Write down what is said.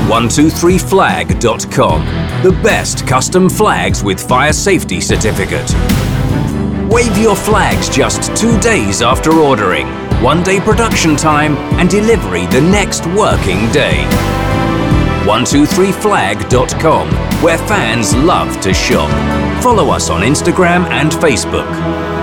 123flag.com. The best custom flags with fire safety certificate. Wave your flags just 2 days after ordering. 1 day production time and delivery the next working day. 123flag.com, where fans love to shop. Follow us on Instagram and Facebook.